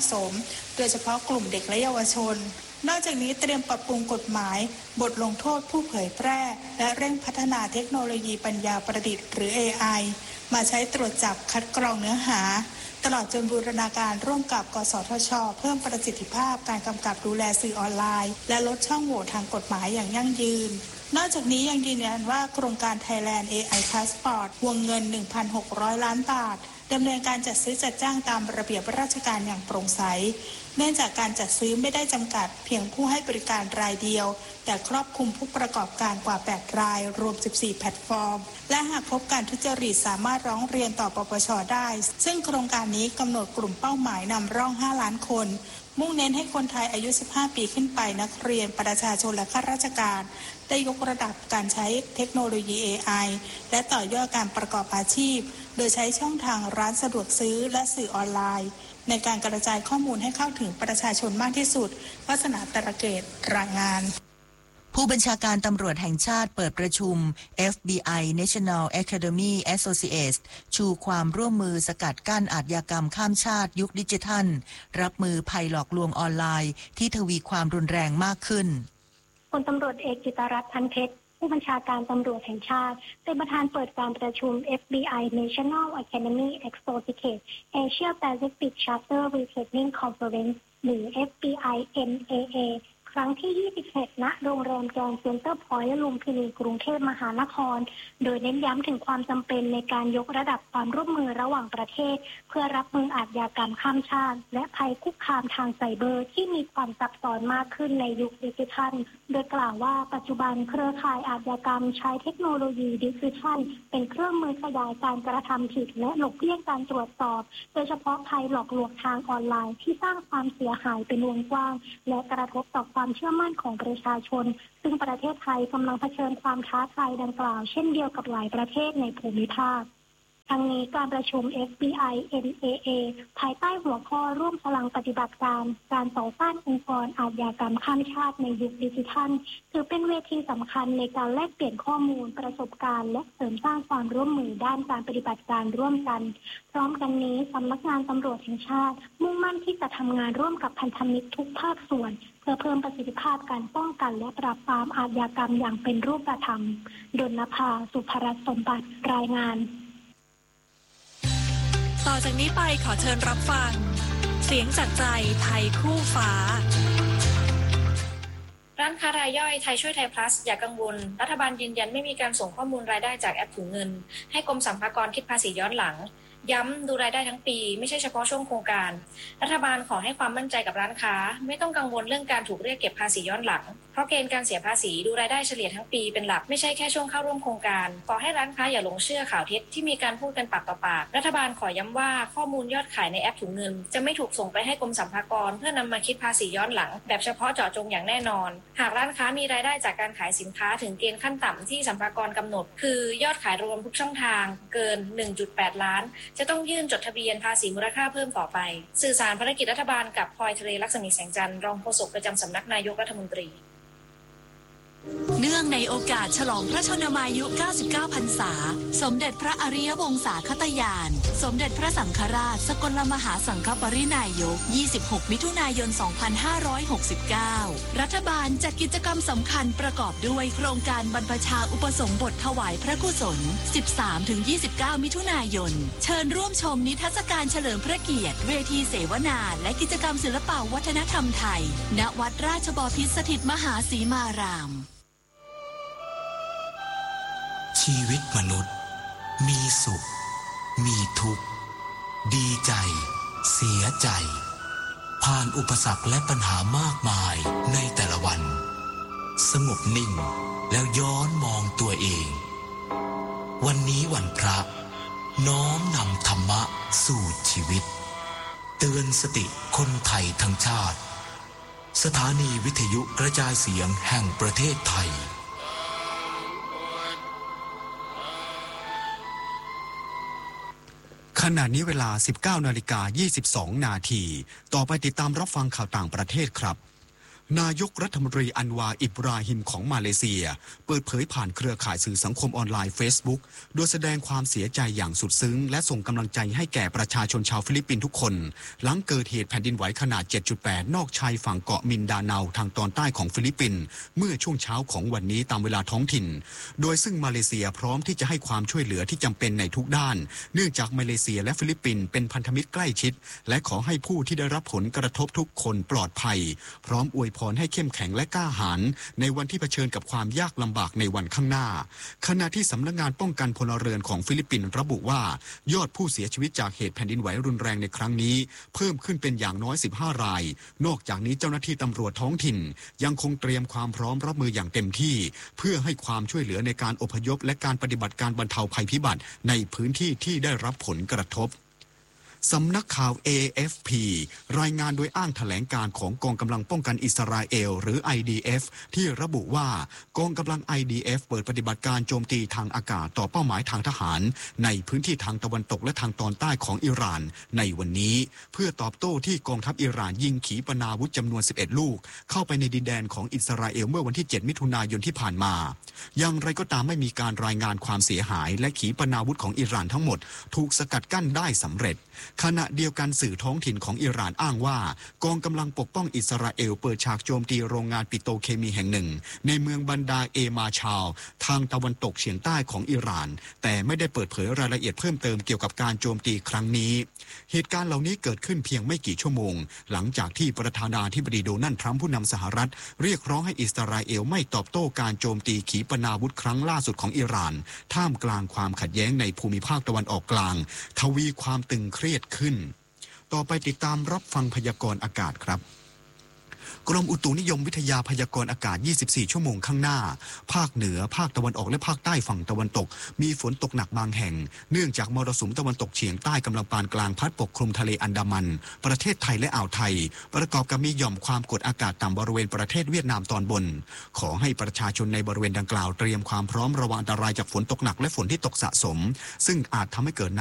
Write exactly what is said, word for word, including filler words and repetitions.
สมโดยเฉพาะกลุ่มเด็กและเยาวชนนอกจากนี้เตรียมปรับปรุงกฎหมายบทลงโทษผู้เผยแพร่และเร่งพัฒนาเทคโนโลยีปัญญาประดิษฐ์หรือ เอ ไอ มาใช้ตรวจจับคัดกรองเนื้อหาตลอดจนบูรณาการร่วมกับกสทช.เพิ่มประสิทธิภาพการกำกับดูแลสื่อออนไลน์และลดช่องโหว่ทางกฎหมายอย่างยั่งยืนนอกจากนี้ยังยืนยันว่าโครงการ Thailand เอ ไอ Passport วงเงิน หนึ่งพันหกร้อย ล้านบาทดำเนินการจัดซื้อจัดจ้างตามระเบียบราชการอย่างโปร่งใสเนื่องจากการจัดซื้อไม่ได้จำกัดเพียงผู้ให้บริการรายเดียวแต่ครอบคลุมผู้ประกอบการกว่าแปดรายรวมสิบสี่แพลตฟอร์มและหากพบการทุจริตสามารถร้องเรียนต่อปปช.ได้ซึ่งโครงการนี้กำหนดกลุ่มเป้าหมายนำร่องห้าล้านคนมุ่งเน้นให้คนไทยอายุสิบห้าปีขึ้นไปนักเรียนประชาชนและข้าราชการได้ยกระดับการใช้เทคโนโลยี เอ ไอ และต่อยอดการประกอบอาชีพโดยใช้ช่องทางร้านสะดวกซื้อและสื่อออนไลน์ในการกระจายข้อมูลให้เข้าถึงประชาชนมากที่สุดวาสนาตระเกตรายงานผู้บัญชาการตำรวจแห่งชาติเปิดประชุม เอฟ บี ไอ National Academy Associates ชูความร่วมมือสกัดกั้นอาชญากรรมข้ามชาติยุคดิจิทัลรับมือภัยหลอกลวงออนไลน์ที่ทวีความรุนแรงมากขึ้นพลตำรวจเอกจิตรรัตน์ พันเพชรผู้บัญชาการตำรวจแห่งชาติเป็นประธานเปิดการประชุม เอฟ บี ไอ National Academy Associates Asia Pacific Charter Retraining Conference หรือ เอฟ บี ไอ เอ็น เอ เอ ครั้งที่ยี่สิบเอ็ดณโรงแรมแกรนด์เซ็นเตอร์พอยต์ลุมพินีกรุงเทพมหานครโดยเน้นย้ำถึงความจำเป็นในการยกระดับความร่วมมือระหว่างประเทศเพื่อรับมืออาชญากรรมข้ามชาติและภัยคุกคามทางไซเบอร์ที่มีความซับซ้อนมากขึ้นในยุคดิจิทัลโดยกล่าวว่าปัจจุบันเครือข่ายอาชญากรรมใช้เทคโนโลยีดิจิทัลเป็นเครื่องมือขยายการกระทำผิดและหลบเลี่ยงการตรวจสอบโดยเฉพาะภัยหลอกลวงทางออนไลน์ที่สร้างความเสียหายเป็นวงกว้างและกระทบต่อความเชื่อมั่นของประชาชนซึ่งประเทศไทยกำลังเผชิญความท้าทายดังกล่าวเช่นเดียวกับหลายประเทศในภูมิภาคทั้งนี้การประชุม เอฟ บี ไอ เอ็น เอ เอ ภายใต้หัวข้อร่วมพลังปฏิบัติการการต่อต้านองค์กรอาชญากรรมข้ามชาติในยุคดิจิทัลถือเป็นเวทีสำคัญในการแลกเปลี่ยนข้อมูลประสบการณ์และเสริมสร้างความร่วมมือด้านการปฏิบัติการร่วมกันพร้อมกันนี้สำนักงานตำรวจแห่งชาติมุ่งมั่นที่จะทำงานร่วมกับพันธมิตรทุกภาคส่วนเพื่อเพิ่มประสิทธิภาพการป้องกันและปราบปรามอาชญากรรมอย่างเป็นรูปธรรมดลนภา สุภรัตน์สมบัติรายงานต่อจากนี้ไปขอเชิญรับฟังเสียงจากใจไทยคู่ฟ้าร้านค้ารายย่อยไทยช่วยไทย plus อย่ากังวลรัฐบาลยืนยันไม่มีการส่งข้อมูลรายได้จากแอปถุงเงินให้กรมสรรพากรคิดภาษีย้อนหลังย้ำดูรายได้ทั้งปีไม่ใช่เฉพาะช่วงโครงการรัฐบาลขอให้ความมั่นใจกับร้านค้าไม่ต้องกังวลเรื่องการถูกเรียกเก็บภาษีย้อนหลังเพราะเกณฑ์การเสียภาษีดูรายได้เฉลี่ยทั้งปีเป็นหลักไม่ใช่แค่ช่วงเข้าร่วมโครงการขอให้ร้านค้าอย่าหลงเชื่อข่าวเท็จที่มีการพูดกันปากต่อปากรัฐบาลขอย้ำว่าข้อมูลยอดขายในแอปถุงเงินจะไม่ถูกส่งไปให้กรมสรรพากรเพื่อนำมาคิดภาษีย้อนหลังแบบเฉพาะเจาะจงอย่างแน่นอนหากร้านค้ามีรายได้จากการขายสินค้าถึงเกณฑ์ขั้นต่ำที่สรรพากรกำหนดคือยอดขายรวมทุกช่องทางเกิน หนึ่งจุดแปด ล้านจะต้องยื่นจดทะเบียนภาษีมูลค่าเพิ่มต่อไปสื่อสารภารกิจรัฐบาลกับพลอยทะเลลักษมีแสงจันทร์รองโฆษกประจำสำนักนายกรัฐมนตรีเนื่องในโอกาสฉลองพระชนมายุเก้าสิบเก้าพรรษาสมเด็จพระอริยวงศาคตญาณสมเด็จพระสังฆราชสกลมหาสังฆปรินายกยี่สิบหกมิถุนายนสองพันห้าร้อยหกสิบเก้ารัฐบาลจัดกิจกรรมสำคัญประกอบด้วยโครงการบรรพชาอุปสมบทถวายพระกุศล สิบสามถึงยี่สิบเก้า มิถุนายนเชิญร่วมชมนิทรรศการเฉลิมพระเกียรติเวทีเสวนาและกิจกรรมศิลปวัฒนธรรมไทยณวัดราชบพิตรสถิตมหาสีมารามชีวิตมนุษย์มีสุขมีทุกข์ดีใจเสียใจผ่านอุปสรรคและปัญหามากมายในแต่ละวันสงบนิ่งแล้วย้อนมองตัวเองวันนี้วันพระน้อมนำธรรมะสู่ชีวิตเตือนสติคนไทยทั้งชาติสถานีวิทยุกระจายเสียงแห่งประเทศไทยขณะนี้เวลา สิบเก้านาฬิกายี่สิบสองนาทีต่อไปติดตามรับฟังข่าวต่างประเทศครับนายกรัฐมนตรีอันวาอิบราฮิมของมาเลเซียเปิดเผยผ่านเครือข่ายสื่อสังคมออนไลน์ Facebook โดยแสดงความเสียใจอย่างสุดซึ้งและส่งกำลังใจให้แก่ประชาชนชาวฟิลิปปินส์ทุกคนหลังเกิดเหตุแผ่นดินไหวขนาด เจ็ดจุดแปด นอกชายฝั่งเกาะมินดาเนาทางตอนใต้ของฟิลิปปินส์เมื่อช่วงเช้าของวันนี้ตามเวลาท้องถิ่นโดยซึ่งมาเลเซียพร้อมที่จะให้ความช่วยเหลือที่จำเป็นในทุกด้านเนื่องจากมาเลเซียและฟิลิปปินส์เป็นพันธมิตรใกล้ชิดและขอให้ผู้ที่ได้รับผลกระทบทุกคนปลอดภัยพร้อมอวยพรให้เข้มแข็งและกล้าหาญในวันที่เผชิญกับความยากลำบากในวันข้างหน้าขณะที่สำนักงานป้องกันพลเรือนของฟิลิปปินส์ระบุว่ายอดผู้เสียชีวิตจากเหตุแผ่นดินไหวรุนแรงในครั้งนี้เพิ่มขึ้นเป็นอย่างน้อยสิบห้ารายนอกจากนี้เจ้าหน้าที่ตำรวจท้องถิ่นยังคงเตรียมความพร้อมรับมืออย่างเต็มที่เพื่อให้ความช่วยเหลือในการอพยพและการปฏิบัติการบรรเทาภัยพิบัติในพื้นที่ที่ได้รับผลกระทบสำนักข่าว เอ เอฟ พี รายงานโดยอ้างแถลงการของกองกำลังป้องกันอิสราเอลหรือ ไอ ดี เอฟ ที่ระบุว่ากองกำลัง ไอ ดี เอฟ เปิดปฏิบัติการโจมตีทางอากาศต่อเป้าหมายทางทหารในพื้นที่ทางตะวันตกและทางตอนใต้ของอิหร่านในวันนี้เพื่อตอบโต้ที่กองทัพอิหร่านยิงขีปนาวุธจำนวนสิบเอ็ดลูกเข้าไปในดินแดนของอิสราเอลเมื่อวันที่เจ็ดมิถุนายนที่ผ่านมาอย่างไรก็ตามไม่มีการรายงานความเสียหายและขีปนาวุธของอิหร่านทั้งหมดถูกสกัดกั้นได้สำเร็จขณะเดียวกันสื่อท้องถิ่นของอิหร่านอ้างว่ากองกำลังปกป้องอิสราเอลเปิดฉากโจมตีโรงงานปิโตรเคมีแห่งหนึ่งในเมืองบันดาเอมาชาลทางตะวันตกเฉียงใต้ของอิหร่านแต่ไม่ได้เปิดเผยรายละเอียดเพิ่มเติมเกี่ยวกับการโจมตีครั้งนี้เหตุการณ์เหล่านี้เกิดขึ้นเพียงไม่กี่ชั่วโมงหลังจากที่ประธานาธิบดีโดนัลด์ทรัมป์ผู้นำสหรัฐเรียกร้องให้อิสราเอลไม่ตอบโต้การโจมตีขีปนาวุธครั้งล่าสุดของอิหร่านท่ามกลางความขัดแย้งในภูมิภาคตะวันออกกลางทวีความตึงเครียดขึ้นต่อไปติดตามรับฟังพยากรณ์อากาศครับกรมอุตุนิยมวิทยาพยากรณ์อากาศยี่สิบสี่ชั่วโมงข้างหน้าภาคเหนือภาคตะวันออกและภาคใต้ฝั่งตะวันตกมีฝนตกหนักบางแห่งเนื่องจากมรสุมตะวันตกเฉียงใต้กำลังปานกลางพัดปกคลุมทะเลอันดามันประเทศไทยและอ่าวไทยประกอบกับมีหย่อมความกดอากาศต่ำบริเวณประเทศเวียดนามตอนบนขอให้ประชาชนในบริเวณดังกล่าวเตรียมความพร้อมระวังอันตรายจากฝนตกหนักและฝนที่ตกสะสมซึ่งอาจทำให้เกิด